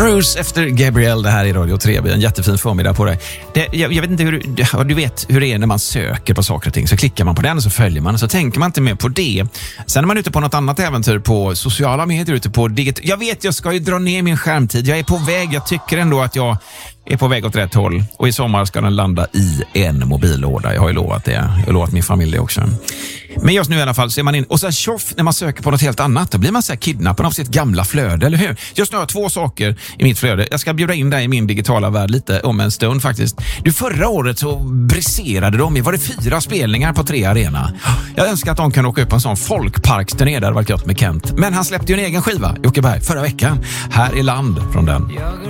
Bruce efter Gabriel, det här i Radio 3. En jättefin förmiddag på dig. Jag vet inte hur du vet hur det är när man söker på saker och ting. Så klickar man på den och så följer man och så tänker man inte mer på det. Sen är man ute på något annat äventyr på sociala medier, ute på jag vet, jag ska ju dra ner min skärmtid. Jag är på väg, jag tycker ändå att jag är på väg åt rätt håll. Och i sommar ska den landa i en mobillåda. Jag har ju lovat det. Jag har lovat min familj det också. Men just nu i alla fall så är man in. Och sen tjoff, när man söker på något helt annat, då blir man så här kidnappad av sitt gamla flöde, eller hur? Just nu har jag 2 saker i mitt flöde. Jag ska bjuda in dig i min digitala värld lite om en stund faktiskt. Du, förra året så briserade de. Var det 4 spelningar på 3 arena. Jag önskar att de kan åka upp på en sån folkparksturné där det var gött med Kent. Men han släppte ju en egen skiva, Jocke Berg, förra veckan. Här i land från den.